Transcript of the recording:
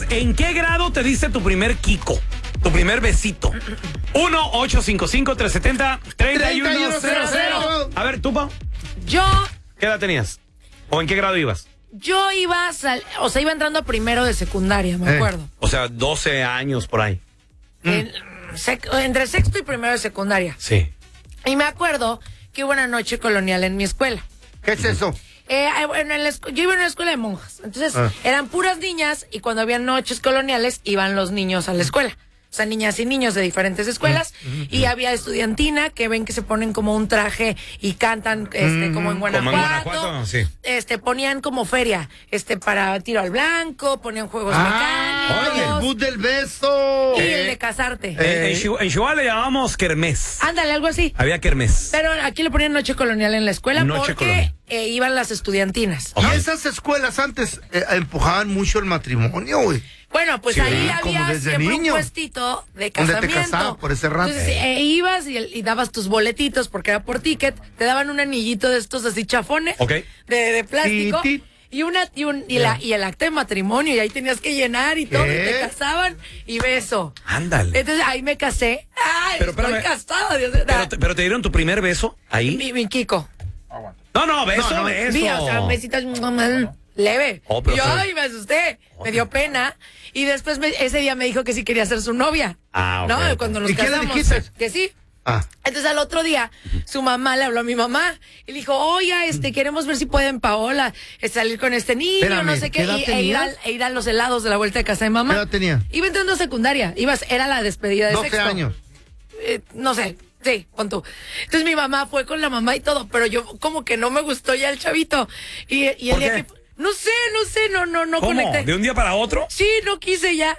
¿en qué grado te diste tu primer Kiko? Tu primer besito. 1-855-370-3100. A ver, ¿tú, Pau? Yo ¿Qué edad tenías? ¿O en qué grado ibas? iba iba entrando a primero de secundaria, me acuerdo. O sea, 12 años por ahí. Entre sexto y primero de secundaria. Sí. Y me acuerdo que hubo una noche colonial en mi escuela. ¿Qué es eso? Yo iba en una escuela de monjas. Entonces, eran puras niñas y cuando había noches coloniales iban los niños a la escuela. O sea, niñas y niños de diferentes escuelas. Y había estudiantina que ven que se ponen como un traje y cantan como en Guanajuato. Como en Guanajuato, sí. Ponían como feria para tiro al blanco, ponían juegos mecánicos. ¡Ay, el bus del beso! Y el de casarte. En Chihuahua le llamamos kermés. Ándale, algo así. Había kermés. Pero aquí le ponían noche colonial en la escuela Noche porque colonial. Iban las estudiantinas. Ok. Y esas escuelas antes empujaban mucho el matrimonio, güey. Bueno, pues Sí, ahí como había desde siempre niño. un puestito de Donde casamiento. te casaban por ese rato. Entonces ibas y dabas tus boletitos porque era por ticket. Te daban un anillito de estos así chafones Ok. de plástico. Ti, ti. Y el acta de matrimonio. Y ahí tenías que llenar y todo. Y te casaban y beso. Ándale. Entonces ahí me casé. ¡Ay, Pero estoy espérame. casada! Dios mío. Pero te dieron tu primer beso ahí. Mi Kiko. No, beso, beso. Mira, o sea, besitos leve. Oh, pero yo, fue- ay, me asusté. Me dio pena. Y después ese día me dijo que sí quería ser su novia. Ah, ok, ¿no? ok. Cuando nos ¿Y qué le casamos. dijiste? Que sí. Ah. Entonces al otro día, su mamá le habló a mi mamá y le dijo, oye, queremos ver si pueden, Paola, salir con este niño, Espérame, no sé ¿qué qué, edad tenías? ir a los helados de la vuelta de casa de mamá. ¿Qué edad tenía? Iba entrando a secundaria, era la despedida de 12 sexto. años. No sé, sí, pon tú. Entonces mi mamá fue con la mamá y todo, pero yo como que no me gustó ya el chavito. Y el ¿Por día qué? que... No sé, no ¿Cómo? conecté. ¿De un día para otro? Sí, no quise ya.